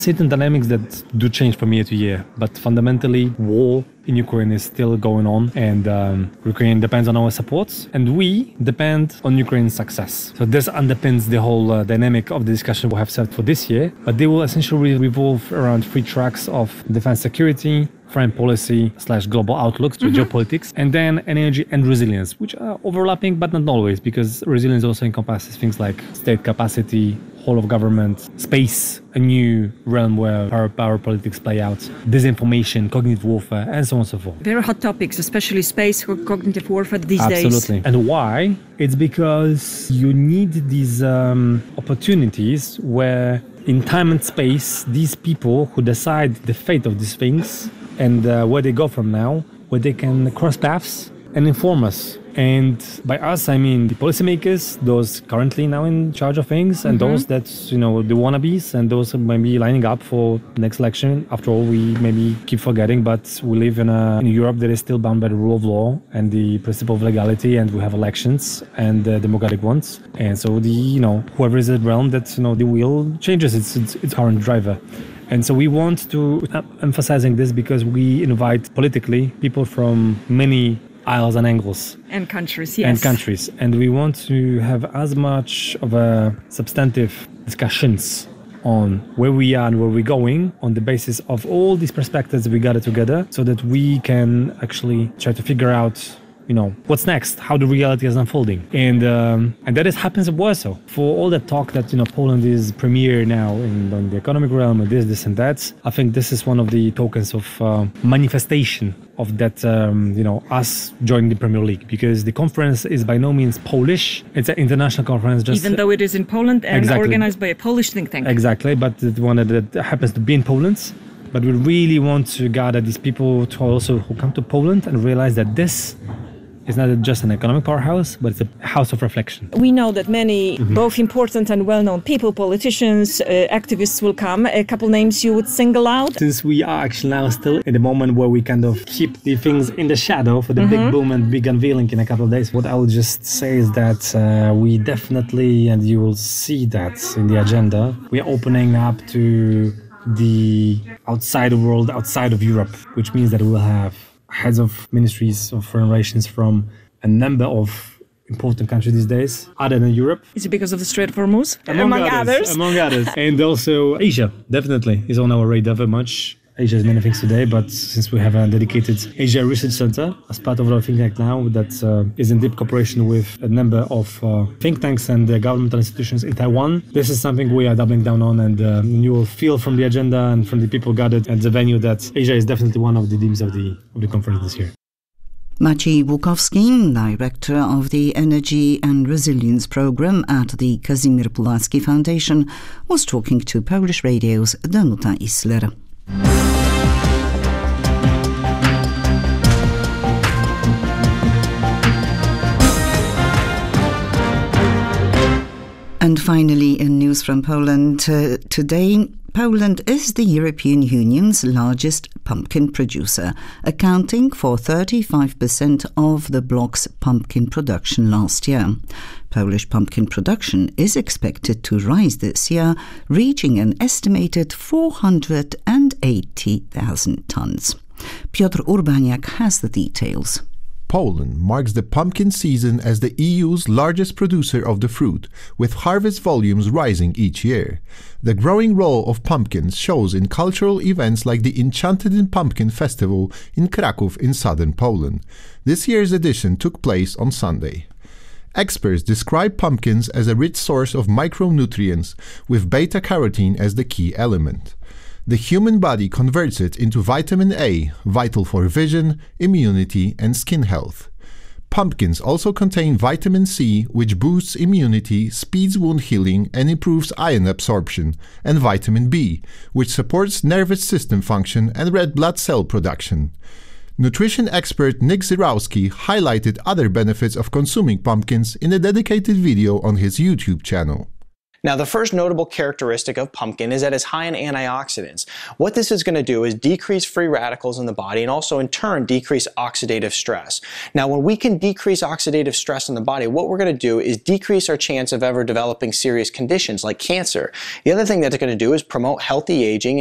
Certain dynamics that do change from year to year, but fundamentally, war in Ukraine is still going on, and Ukraine depends on our support, and we depend on Ukraine's success. So this underpins the whole dynamic of the discussion we have set for this year, but they will essentially revolve around 3 tracks of defense security, foreign policy / global outlooks, so geopolitics, and then energy and resilience, which are overlapping, but not always, because resilience also encompasses things like state capacity, whole of government, space, a new realm where power politics play out, disinformation, cognitive warfare, and so on and so forth. Very hot topics, especially space, cognitive warfare these days. Absolutely. And why? It's because you need these opportunities where in time and space, these people who decide the fate of these things and where they go from now, where they can cross paths and inform us. And by us, I mean the policymakers, those currently now in charge of things, and those that, the wannabes, and those who may be lining up for the next election. After all, we maybe keep forgetting, but we live in Europe that is still bound by the rule of law and the principle of legality, and we have elections and democratic ones. And so whoever is at realm that, the wheel changes its current driver. And so we want to emphasizing this because we invite politically people from many aisles and angles. And countries, yes. And countries. And we want to have as much of a substantive discussions on where we are and where we're going on the basis of all these perspectives we gather together so that we can actually try to figure out what's next, how the reality is unfolding. And that happens in Warsaw. For all that talk that, Poland is premier now in the economic realm and this and that, I think this is one of the tokens of manifestation of that, us joining the Premier League, because the conference is by no means Polish. It's an international conference. Even though it is in Poland and organized by a Polish think tank. Exactly, but the one that happens to be in Poland. But we really want to gather these people who come to Poland and realize that this is not just an economic powerhouse, but it's a house of reflection. We know that many both important and well-known people, politicians, activists will come. A couple names you would single out? Since we are actually now still in the moment where we kind of keep the things in the shadow for the big boom and big unveiling in a couple of days, what I would just say is that we definitely, and you will see that in the agenda, we are opening up to the outside world, outside of Europe, which means that we will have heads of ministries of foreign relations from a number of important countries these days, other than Europe. Is it because of the Strait of Hormuz? Among others. Among others. And also Asia, definitely, is on our radar very much. Asia is many things today, but since we have a dedicated Asia Research Center as part of our think tank now that is in deep cooperation with a number of think tanks and governmental institutions in Taiwan, this is something we are doubling down on, and you will feel from the agenda and from the people gathered at the venue that Asia is definitely one of the themes of the conference this year. Maciej Bukowski, Director of the Energy and Resilience Program at the Kazimierz Puławski Foundation, was talking to Polish Radio's Danuta Isler. And finally, in news from Poland today, Poland is the European Union's largest pumpkin producer, accounting for 35% of the bloc's pumpkin production last year. Polish pumpkin production is expected to rise this year, reaching an estimated 480,000 tons. Piotr Urbaniak has the details. Poland marks the pumpkin season as the EU's largest producer of the fruit, with harvest volumes rising each year. The growing role of pumpkins shows in cultural events like the Enchanted in Pumpkin Festival in Kraków in southern Poland. This year's edition took place on Sunday. Experts describe pumpkins as a rich source of micronutrients, with beta-carotene as the key element. The human body converts it into vitamin A, vital for vision, immunity, and skin health. Pumpkins also contain vitamin C, which boosts immunity, speeds wound healing, and improves iron absorption, and vitamin B, which supports nervous system function and red blood cell production. Nutrition expert Nick Zyrowski highlighted other benefits of consuming pumpkins in a dedicated video on his YouTube channel. Now, the first notable characteristic of pumpkin is that it's high in antioxidants. What this is going to do is decrease free radicals in the body and also in turn decrease oxidative stress. Now, when we can decrease oxidative stress in the body, what we're going to do is decrease our chance of ever developing serious conditions like cancer. The other thing that it's going to do is promote healthy aging